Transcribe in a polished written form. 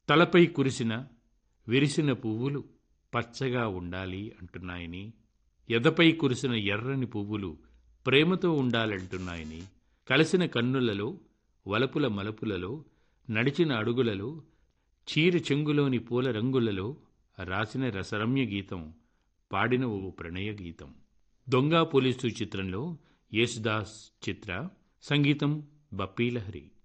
తలపై కురిసిన విరిసిన పువ్వులు పచ్చగా ఉండాలి అంటున్నాయని, ఎదపై కురిసిన ఎర్రని పువ్వులు ప్రేమతో ఉండాలంటున్నాయని, కలిసిన కన్నులలో వలపుల మలపులలో నడిచిన అడుగులలో చీర చెంగులోని పూల రంగులలో రాసిన రసరమ్య గీతం, పాడిన ఓ ప్రణయ గీతం. దొంగ పోలీసు చిత్రంలో యేసుదాస్ చిత్ర, సంగీతం బప్పీలహరి.